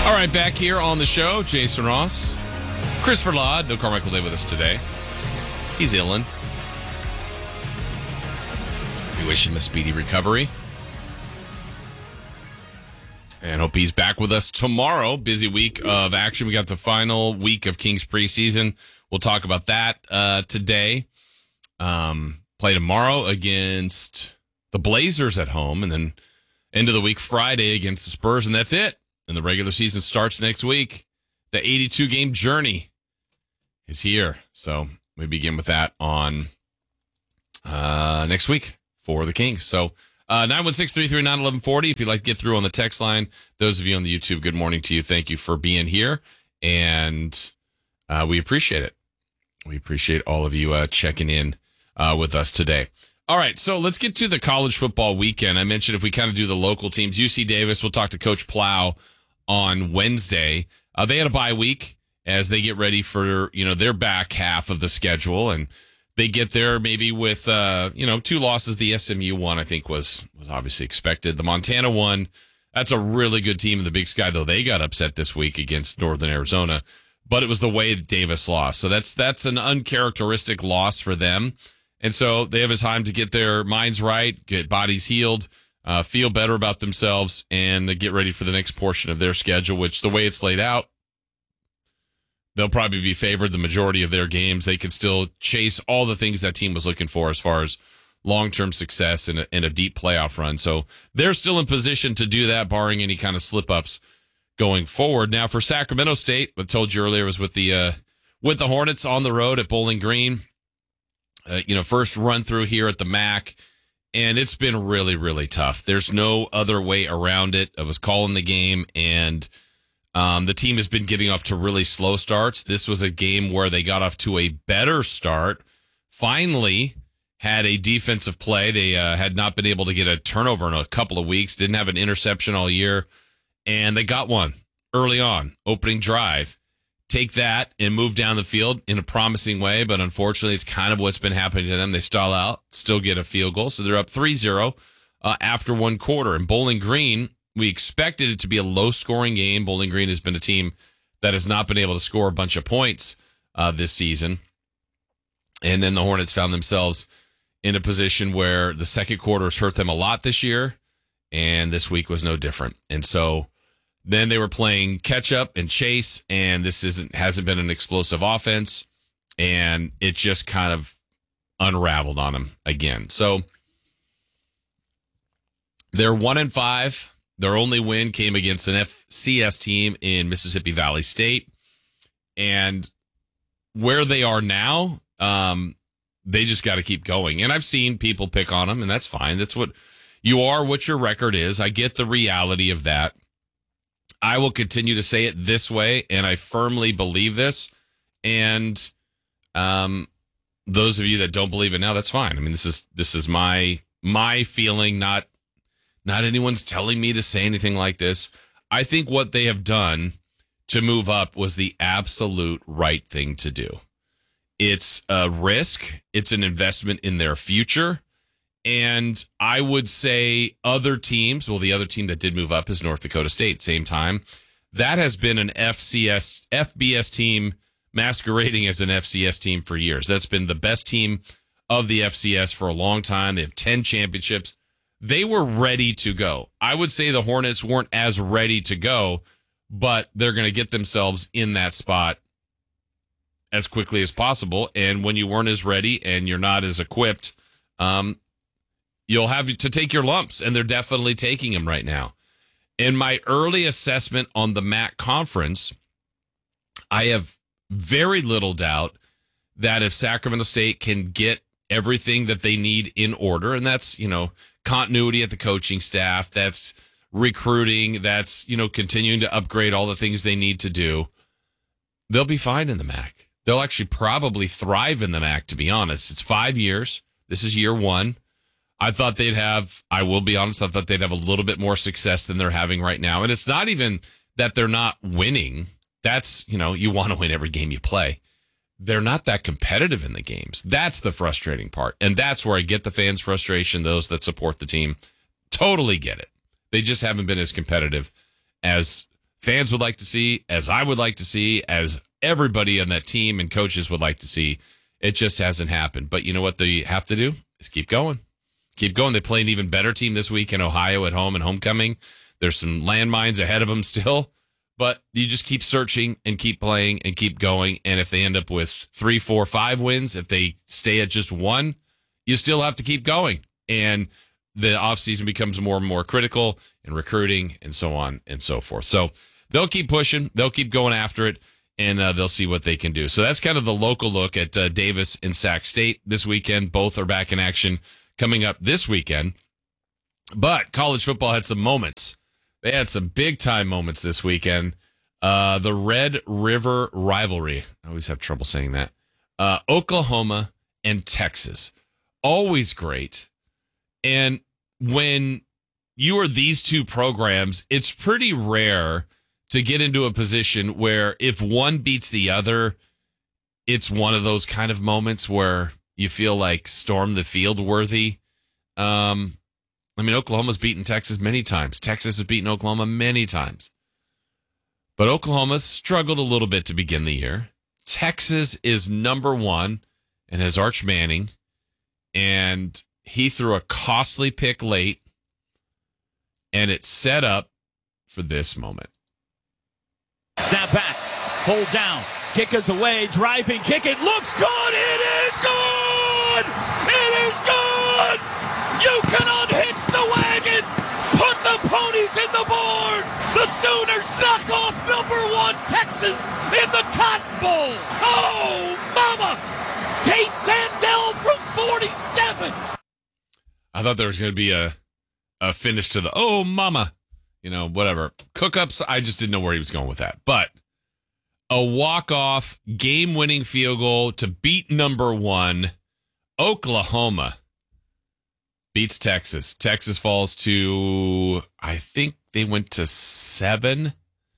All right, back here on the show, Jason Ross, Christopher Laud, no Carmichael Day with us today. He's illin'. We wish him a speedy recovery. And hope he's back with us tomorrow. Busy week of action. We got the final week of Kings preseason. We'll talk about that today. Play tomorrow against the Blazers at home, and then end of the week Friday against the Spurs, and that's it. And the regular season starts next week. The 82-game journey is here. So we begin with that on next week for the Kings. So 916-339-1140 if you'd like to get through on the text line. Those of you on the YouTube, good morning to you. Thank you for being here, and we appreciate it. We appreciate all of you checking in with us today. All right, so let's get to the college football weekend. I mentioned if we kind of do the local teams, UC Davis, we'll talk to Coach Plow on Wednesday. They had a bye week as they get ready for, their back half of the schedule, and they get there maybe with, 2 losses. The SMU one, I think, was obviously expected. The Montana one, that's a really good team in the Big Sky, though they got upset this week against Northern Arizona, but it was the way Davis lost. So that's an uncharacteristic loss for them. And so they have a time to get their minds right, get bodies healed, feel better about themselves, and get ready for the next portion of their schedule, which the way it's laid out, they'll probably be favored the majority of their games. They can still chase all the things that team was looking for as far as long-term success and a deep playoff run. So they're still in position to do that, barring any kind of slip-ups going forward. Now, for Sacramento State, what I told you earlier was with the Hornets on the road at Bowling Green. First run through here at the MAC, and it's been really, really tough. There's no other way around it. I was calling the game, and the team has been getting off to really slow starts. This was a game where they got off to a better start, finally had a defensive play. They had not been able to get a turnover in a couple of weeks, didn't have an interception all year, and they got one early on, opening drive. Take that and move down the field in a promising way, but unfortunately, it's kind of what's been happening to them. They stall out, still get a field goal, so they're up 3-0 after one quarter. And Bowling Green, we expected it to be a low-scoring game. Bowling Green has been a team that has not been able to score a bunch of points this season. And then the Hornets found themselves in a position where the second quarter has hurt them a lot this year, and this week was no different. And so then they were playing catch up and chase, and this hasn't been an explosive offense, and it just kind of unraveled on them again. So they're 1-5. Their only win came against an FCS team in Mississippi Valley State, and where they are now, they just got to keep going. And I've seen people pick on them, and that's fine. That's what you are, what your record is. I get the reality of that. I will continue to say it this way, and I firmly believe this. And those of you that don't believe it now, that's fine. I mean, this is my feeling, not anyone's telling me to say anything like this. I think what they have done to move up was the absolute right thing to do. It's a risk. It's an investment in their future. And I would say other teams, well, the other team that did move up is North Dakota State, same time. That has been an FBS team masquerading as an FCS team for years. That's been the best team of the FCS for a long time. They have 10 championships. They were ready to go. I would say the Hornets weren't as ready to go, but they're going to get themselves in that spot as quickly as possible. And when you weren't as ready and you're not as equipped, you'll have to take your lumps, and they're definitely taking them right now. In my early assessment on the MAC conference, I have very little doubt that if Sacramento State can get everything that they need in order, and that's, continuity at the coaching staff, that's recruiting, that's, continuing to upgrade all the things they need to do, they'll be fine in the MAC. They'll actually probably thrive in the MAC, to be honest. It's 5 years. This is year one. I thought they'd have, I will be honest, I thought they'd have a little bit more success than they're having right now. And it's not even that they're not winning. That's, you want to win every game you play. They're not that competitive in the games. That's the frustrating part. And that's where I get the fans' frustration, those that support the team. Totally get it. They just haven't been as competitive as fans would like to see, as I would like to see, as everybody on that team and coaches would like to see. It just hasn't happened. But you know what they have to do is keep going. Keep going. They play an even better team this week in Ohio at home and homecoming. There's some landmines ahead of them still. But you just keep searching and keep playing and keep going. And if they end up with 3, 4, 5 wins, if they stay at just 1, you still have to keep going. And the offseason becomes more and more critical in recruiting and so on and so forth. So they'll keep pushing. They'll keep going after it, and they'll see what they can do. So that's kind of the local look at Davis and Sac State this weekend. Both are back in action coming up this weekend. But college football had some moments. They had some big-time moments this weekend. The Red River rivalry. I always have trouble saying that. Oklahoma and Texas. Always great. And when you are these two programs, it's pretty rare to get into a position where if one beats the other, it's one of those kind of moments where you feel like storm the field worthy. Oklahoma's beaten Texas many times. Texas has beaten Oklahoma many times. But Oklahoma's struggled a little bit to begin the year. Texas is number 1 and has Arch Manning. And he threw a costly pick late. And it set up for this moment. Snap back. Hold down. Kick is away. Driving kick. It looks good. It is good. It is good. You can unhitch the wagon. Put the ponies in the board. The Sooners knock off number 1 Texas in the Cotton Bowl. Oh, mama. Tate Sandell from 47. I thought there was going to be a finish to the, oh, mama. Whatever. Cook-ups, I just didn't know where he was going with that. But a walk-off, game-winning field goal to beat number 1, Oklahoma. Beats Texas. Texas falls to, I think they went to 7.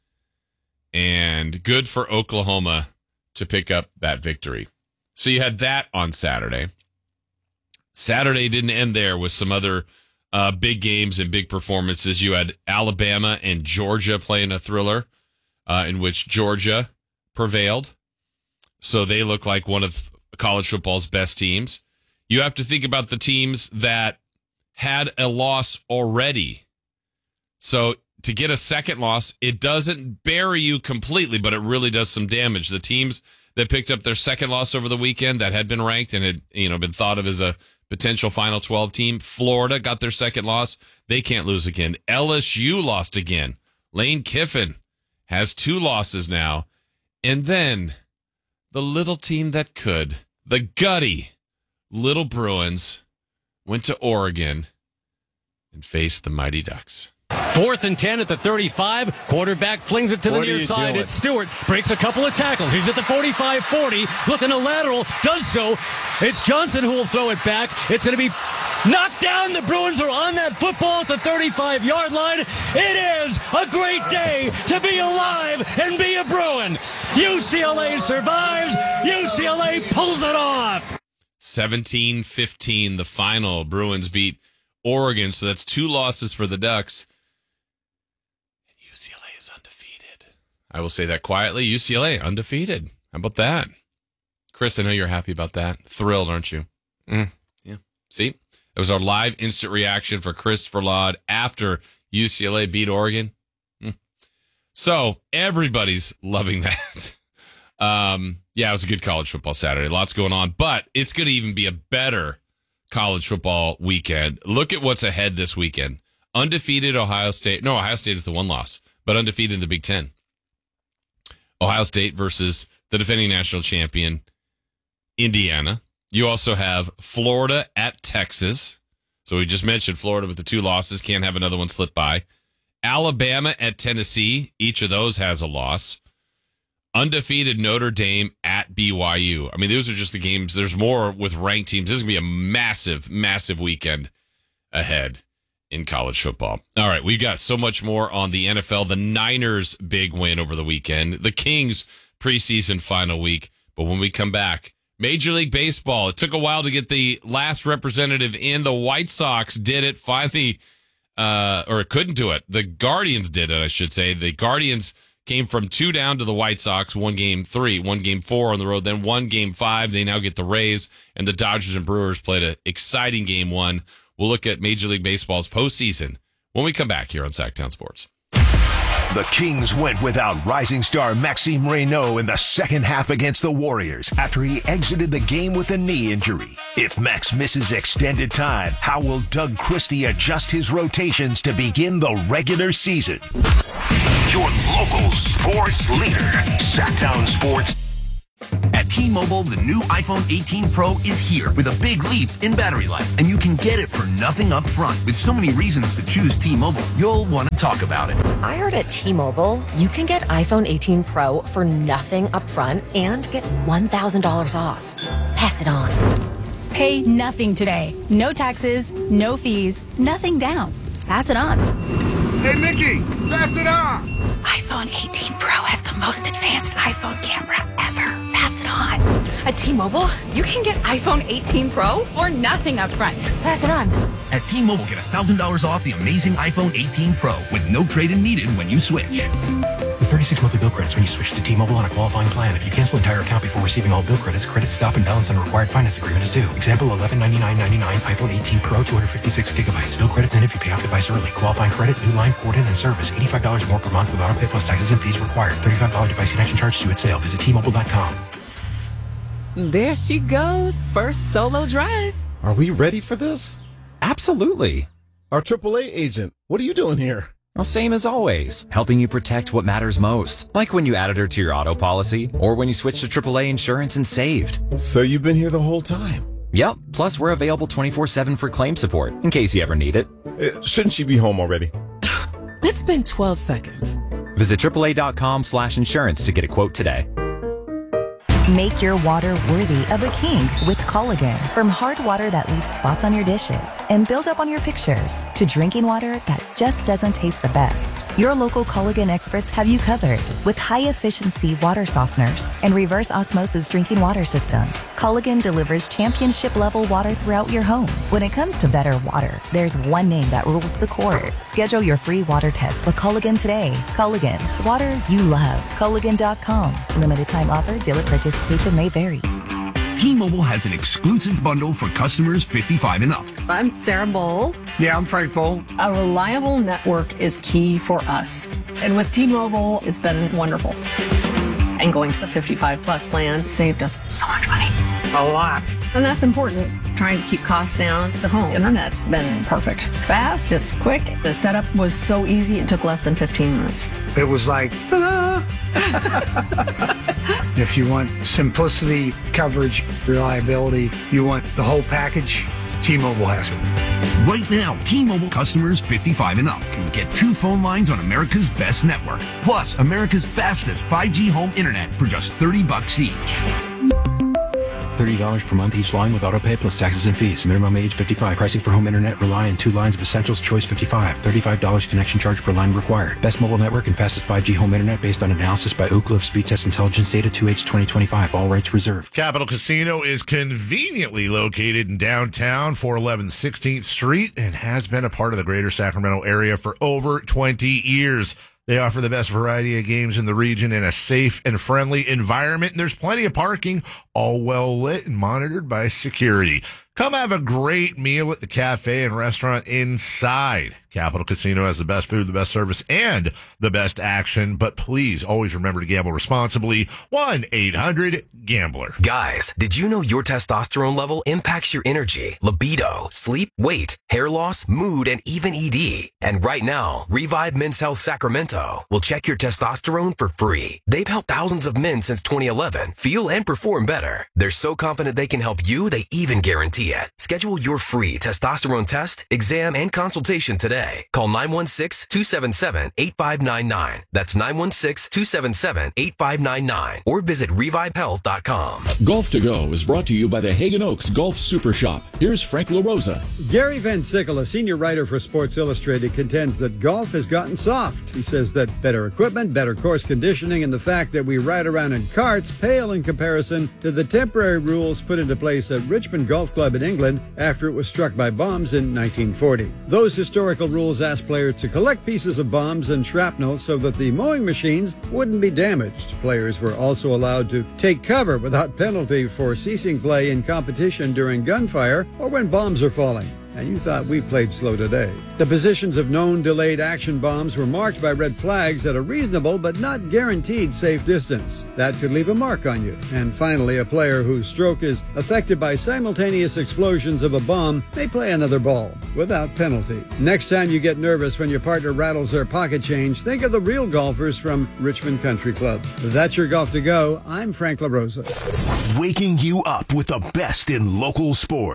And good for Oklahoma to pick up that victory. So you had that on Saturday. Saturday didn't end there with some other big games and big performances. You had Alabama and Georgia playing a thriller in which Georgia prevailed. So they look like one of college football's best teams. You have to think about the teams that had a loss already. So to get a second loss, it doesn't bury you completely, but it really does some damage. The teams that picked up their second loss over the weekend that had been ranked and had been thought of as a potential Final 12 team. Florida got their second loss. They can't lose again. LSU lost again. Lane Kiffin has 2 losses now. And then the little team that could, the gutty Little Bruins, went to Oregon and faced the Mighty Ducks. 4th and 10 at the 35. Quarterback flings it to the near side. It's Stewart. Breaks a couple of tackles. He's at the 45-40. Looking a lateral. Does so. It's Johnson who will throw it back. It's going to be knocked down. The Bruins are on that football at the 35-yard line. It is a great day to be alive and be a Bruin. UCLA survives. UCLA pulls it off. 17-15, the final. Bruins beat Oregon, so that's 2 losses for the Ducks. And UCLA is undefeated. I will say that quietly. UCLA undefeated. How about that? Chris, I know you're happy about that. Thrilled, aren't you? Yeah. See? That was our live instant reaction for Chris Verlaud after UCLA beat Oregon. So everybody's loving that. Yeah, it was a good college football Saturday. Lots going on, but it's going to even be a better college football weekend. Look at what's ahead this weekend. Undefeated Ohio State. No, Ohio State is the 1 loss, but undefeated in the Big Ten. Ohio State versus the defending national champion, Indiana. You also have Florida at Texas. So we just mentioned Florida with the 2 losses. Can't have another one slip by. Alabama at Tennessee. Each of those has a loss. Undefeated Notre Dame at BYU. I mean, those are just the games. There's more with ranked teams. This is going to be a massive, massive weekend ahead in college football. All right, we've got so much more on the NFL. The Niners' big win over the weekend. The Kings' preseason final week. But when we come back, Major League Baseball. It took a while to get the last representative in. The White Sox did it. Finally or couldn't do it. The Guardians did it, I should say. The Guardians came from 2 down to the White Sox, 1 game 3, 1 game 4 on the road, then 1 game 5. They now get the Rays, and the Dodgers and Brewers played an exciting game 1. We'll look at Major League Baseball's postseason when we come back here on Sacktown Sports. The Kings went without rising star Maxime Reynaud in the second half against the Warriors after he exited the game with a knee injury. If Max misses extended time, how will Doug Christie adjust his rotations to begin the regular season? Your local sports leader, Sacktown Sports. At T-Mobile, the new iPhone 18 Pro is here with a big leap in battery life, and you can get it for nothing up front. With so many reasons to choose T-Mobile, you'll want to talk about it. I heard at T-Mobile, you can get iPhone 18 Pro for nothing up front and get $1,000 off. Pass it on. Pay nothing today. No taxes, no fees, nothing down. Pass it on. Hey, Mickey, pass it on. iPhone 18 Pro has the most advanced iPhone camera ever. Pass it on. At T-Mobile, you can get iPhone 18 Pro for nothing up front. Pass it on. At T-Mobile, get $1,000 off the amazing iPhone 18 Pro with no trade-in needed when you switch. With 36 monthly bill credits when you switch to T-Mobile on a qualifying plan. If you cancel entire account before receiving all bill credits, credit stop and balance on a required finance agreement is due. Example, $1199.99 iPhone 18 Pro, 256 gigabytes. Bill credits end if you pay off device early. Qualifying credit, new line, port in, and service. $85 more per month with autopay plus taxes and fees required. $35 device connection charge due at sale. Visit T-Mobile.com. There she goes. First solo drive. Are we ready for this? Absolutely. Our AAA agent, what are you doing here? Well, same as always, helping you protect what matters most. Like when you added her to your auto policy, or when you switched to AAA insurance and saved. So you've been here the whole time? Yep. Plus, we're available 24/7 for claim support, in case you ever need it. Shouldn't she be home already? It's been 12 seconds. Visit AAA.com/insurance to get a quote today. Make your water worthy of a king with Culligan. From hard water that leaves spots on your dishes and build up on your pictures to drinking water that just doesn't taste the best. Your local Culligan experts have you covered with high-efficiency water softeners and reverse osmosis drinking water systems. Culligan delivers championship-level water throughout your home. When it comes to better water, there's one name that rules the court. Schedule your free water test with Culligan today. Culligan, water you love. Culligan.com. Limited time offer. Dealer participation may vary. T-Mobile has an exclusive bundle for customers 55 and up. I'm Sarah Bowl. Yeah, I'm Frank Bowl. A reliable network is key for us. And with T-Mobile, it's been wonderful. And going to the 55 plus plan saved us so much money. A lot. And that's important. Trying to keep costs down. The home internet's been perfect. It's fast, it's quick. The setup was so easy, it took less than 15 minutes. It was like, ta-da! If you want simplicity, coverage, reliability, you want the whole package, T-Mobile has it. Right now, T-Mobile customers 55 and up can get 2 phone lines on America's best network, plus America's fastest 5G home internet for just $30 each. $30 per month each line with autopay plus taxes and fees. Minimum age 55. Pricing for home internet rely on 2 lines of Essentials Choice 55. $35 connection charge per line required. Best mobile network and fastest 5G home internet based on analysis by Oak Cliff Speed Test Intelligence Data 2H 2025. All rights reserved. Capital Casino is conveniently located in downtown 411 16th Street and has been a part of the greater Sacramento area for over 20 years. They offer the best variety of games in the region in a safe and friendly environment. And there's plenty of parking, all well lit and monitored by security. Come have a great meal at the cafe and restaurant inside. Capital Casino has the best food, the best service, and the best action. But please always remember to gamble responsibly. 1-800-GAMBLER. Guys, did you know your testosterone level impacts your energy, libido, sleep, weight, hair loss, mood, and even ED? And right now, Revive Men's Health Sacramento will check your testosterone for free. They've helped thousands of men since 2011 feel and perform better. They're so confident they can help you, they even guarantee it. Schedule your free testosterone test, exam, and consultation today. Call 916-277-8599. That's 916-277-8599. Or visit revivehealth.com. Golf to Go is brought to you by the Hagen Oaks Golf Super Shop. Here's Frank LaRosa. Gary Van Sickle, a senior writer for Sports Illustrated, contends that golf has gotten soft. He says that better equipment, better course conditioning, and the fact that we ride around in carts pale in comparison to the temporary rules put into place at Richmond Golf Club in England after it was struck by bombs in 1940. Those historical the rules asked players to collect pieces of bombs and shrapnel so that the mowing machines wouldn't be damaged. Players were also allowed to take cover without penalty for ceasing play in competition during gunfire or when bombs are falling. And you thought we played slow today. The positions of known delayed action bombs were marked by red flags at a reasonable but not guaranteed safe distance. That could leave a mark on you. And finally, a player whose stroke is affected by simultaneous explosions of a bomb may play another ball without penalty. Next time you get nervous when your partner rattles their pocket change, think of the real golfers from Richmond Country Club. That's your Golf to Go. I'm Frank LaRosa. Waking you up with the best in local sports.